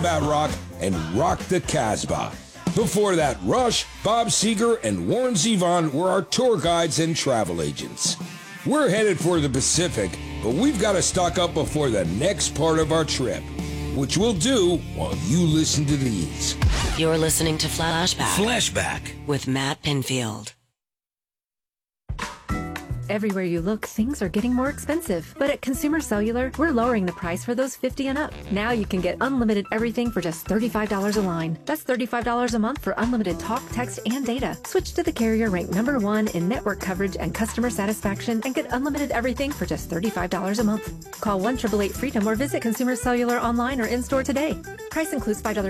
Combat Rock and Rock the Casbah. Before that, Rush, Bob Seger, and Warren Zevon were our tour guides and travel agents. We're headed for the Pacific, but we've got to stock up before the next part of our trip, which we'll do while you listen to these. You're listening to Flashback. Flashback with Matt Pinfield. Everywhere you look, things are getting more expensive. But at Consumer Cellular, we're lowering the price for those 50 and up. Now you can get unlimited everything for just $35 a line. That's $35 a month for unlimited talk, text, and data. Switch to the carrier ranked #1 in network coverage and customer satisfaction and get unlimited everything for just $35 a month. Call 1-888-FREEDOM or visit Consumer Cellular online or in-store today. Price includes $5